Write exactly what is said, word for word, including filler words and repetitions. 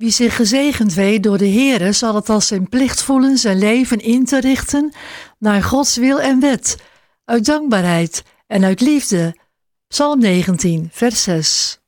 Wie zich gezegend weet door de Heere, zal het als zijn plicht voelen zijn leven in te richten naar Gods wil en wet, uit dankbaarheid en uit liefde. Psalm negentien, vers zes.